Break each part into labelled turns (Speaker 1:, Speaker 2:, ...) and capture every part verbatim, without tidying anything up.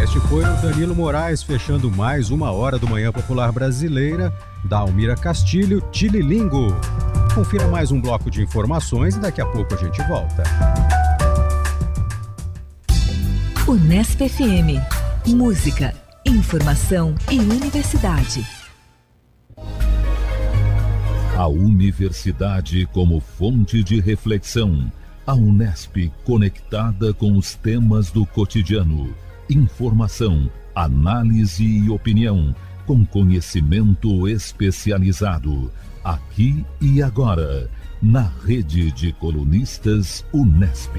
Speaker 1: Este foi o Danilo Moraes fechando mais uma hora do Manhã Popular Brasileira, da Almira Castilho, Tililingo. Confira mais um bloco de informações e daqui a pouco a gente volta.
Speaker 2: Unesp F M. Música, informação e universidade.
Speaker 3: A universidade como fonte de reflexão. A Unesp conectada com os temas do cotidiano. Informação, análise e opinião, com conhecimento especializado. Aqui e agora, na rede de colunistas Unesp.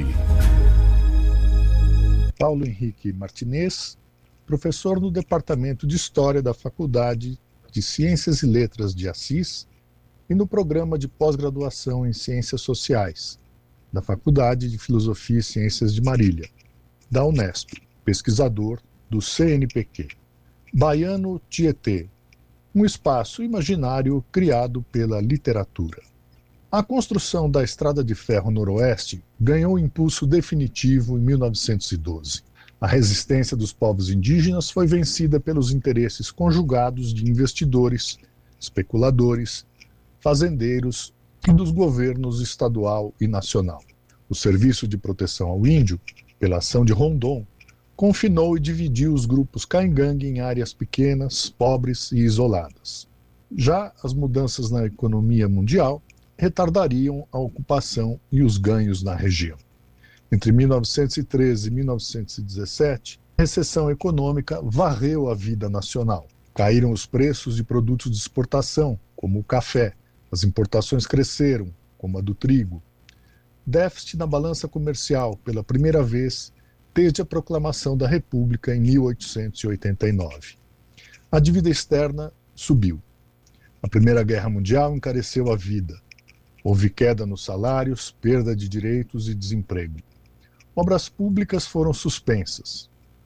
Speaker 4: Paulo Henrique Martinez, professor no Departamento de História da Faculdade de Ciências e Letras de Assis e no Programa de Pós-Graduação em Ciências Sociais, da Faculdade de Filosofia e Ciências de Marília, da Unesp, pesquisador do C N P Q. Baiano Tietê, um espaço imaginário criado pela literatura. A construção da Estrada de Ferro Noroeste ganhou impulso definitivo em mil novecentos e doze. A resistência dos povos indígenas foi vencida pelos interesses conjugados de investidores, especuladores, fazendeiros e dos governos estadual e nacional. O Serviço de Proteção ao Índio, pela ação de Rondon, confinou e dividiu os grupos caingangue em áreas pequenas, pobres e isoladas. Já as mudanças na economia mundial retardariam a ocupação e os ganhos na região. Entre mil novecentos e treze e mil novecentos e dezessete, a recessão econômica varreu a vida nacional. Caíram os preços de produtos de exportação, como o café. As importações cresceram, como a do trigo. Déficit na balança comercial, pela primeira vez, desde a proclamação da República em mil oitocentos e oitenta e nove. A dívida externa subiu. A Primeira Guerra Mundial encareceu a vida. Houve queda nos salários, perda de direitos e desemprego. Obras públicas foram suspensas.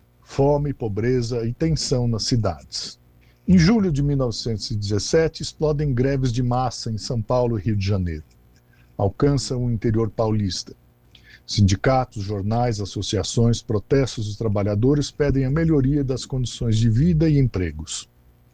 Speaker 4: Fome, pobreza e tensão nas cidades. Em julho de mil novecentos e dezessete, explodem greves de massa em São Paulo e Rio de Janeiro. Alcançam o interior paulista. Sindicatos, jornais, associações, protestos dos trabalhadores pedem a melhoria das condições de vida e empregos.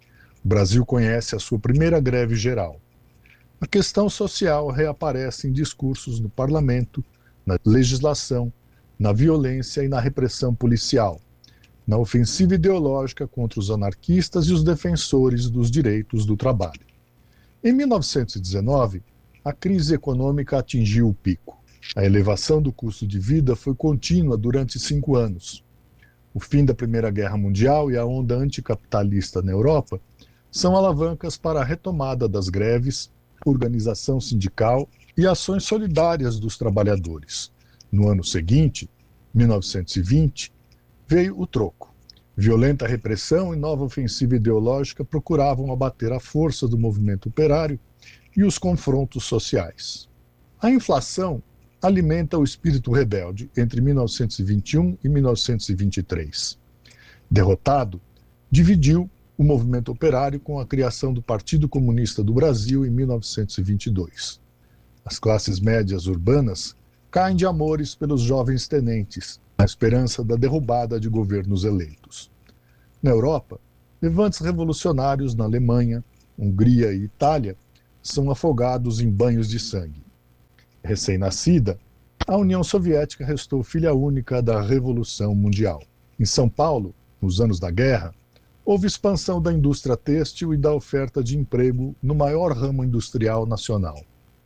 Speaker 4: O Brasil conhece a sua primeira greve geral. A questão social reaparece em discursos no parlamento, na legislação, na violência e na repressão policial, na ofensiva ideológica contra os anarquistas e os defensores dos direitos do trabalho. Em mil novecentos e dezenove, a crise econômica atingiu o pico. A elevação do custo de vida foi contínua durante cinco anos. O fim da Primeira Guerra Mundial e a onda anticapitalista na Europa são alavancas para a retomada das greves, organização sindical e ações solidárias dos trabalhadores. No ano seguinte, mil novecentos e vinte, veio o troco. Violenta repressão e nova ofensiva ideológica procuravam abater a força do movimento operário e os confrontos sociais. A inflação alimenta o espírito rebelde entre mil novecentos e vinte e um e mil novecentos e vinte e três. Derrotado, dividiu o movimento operário com a criação do Partido Comunista do Brasil em mil novecentos e vinte e dois. As classes médias urbanas caem de amores pelos jovens tenentes, na esperança da derrubada de governos eleitos. Na Europa, levantes revolucionários na Alemanha, Hungria e Itália são afogados em banhos de sangue. Recém-nascida, a União Soviética restou filha única da Revolução Mundial. Em São Paulo, nos anos da guerra, houve expansão da indústria têxtil e da oferta de emprego no maior ramo industrial nacional.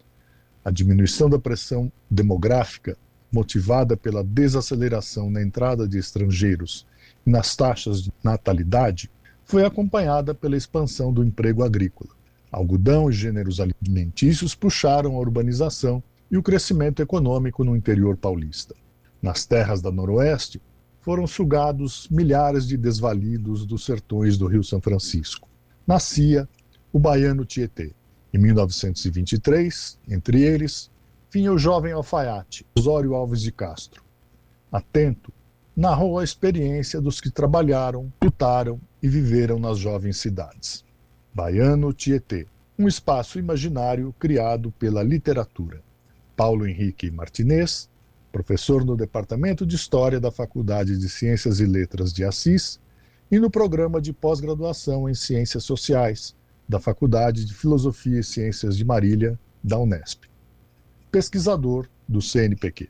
Speaker 4: A diminuição da pressão demográfica, motivada pela desaceleração na entrada de estrangeiros e nas taxas de natalidade, foi acompanhada pela expansão do emprego agrícola. Algodão e gêneros alimentícios puxaram a urbanização e o crescimento econômico no interior paulista. Nas terras da Noroeste, foram sugados milhares de desvalidos dos sertões do Rio São Francisco. Nascia o Baiano Tietê. Em mil novecentos e vinte e três, entre eles, vinha o jovem alfaiate, Osório Alves de Castro. Atento, narrou a experiência dos que trabalharam, lutaram e viveram nas jovens cidades. Baiano Tietê, um espaço imaginário criado pela literatura. Paulo Henrique Martinez, professor no Departamento de História da Faculdade de Ciências e Letras de Assis e no programa de pós-graduação em Ciências Sociais da Faculdade de Filosofia e Ciências de Marília, da Unesp. Pesquisador do C N P Q.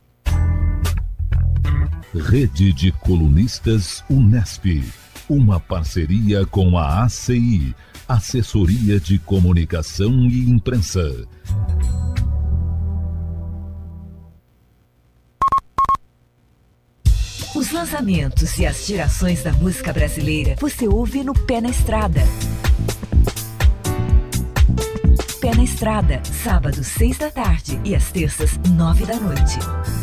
Speaker 3: Rede de Colunistas Unesp. Uma parceria com a A C I, Assessoria de Comunicação e Imprensa.
Speaker 2: Os lançamentos e as gerações da música brasileira você ouve no Pé na Estrada. Pé na Estrada, sábado, seis da tarde e às terças, nove da noite.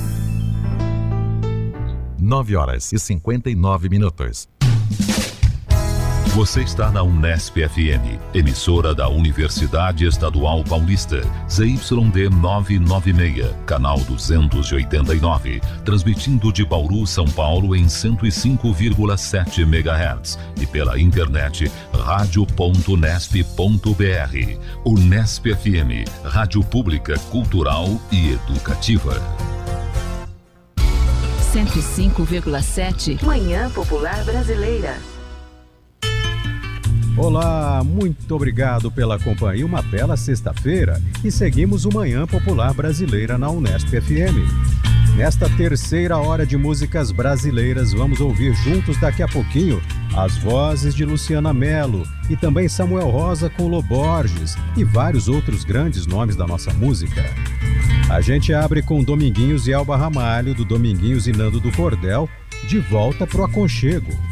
Speaker 5: nove horas e cinquenta e nove minutos.
Speaker 3: Você está na Unesp F M, emissora da Universidade Estadual Paulista, Z Y D novecentos e noventa e seis, canal duzentos e oitenta e nove, transmitindo de Bauru, São Paulo em cento e cinco vírgula sete megahertz e pela internet rádio ponto unesp ponto br. Unesp F M, rádio pública, cultural e educativa.
Speaker 2: cento e cinco vírgula sete, Manhã Popular Brasileira.
Speaker 1: Olá, muito obrigado pela companhia. Uma bela sexta-feira e seguimos o Manhã Popular Brasileira na Unesp F M. Nesta terceira hora de músicas brasileiras, vamos ouvir juntos daqui a pouquinho as vozes de Luciana Mello e também Samuel Rosa com Lô Borges e vários outros grandes nomes da nossa música. A gente abre com Dominguinhos e Elba Ramalho, do Dominguinhos e Nando do Cordel, De Volta pro Aconchego.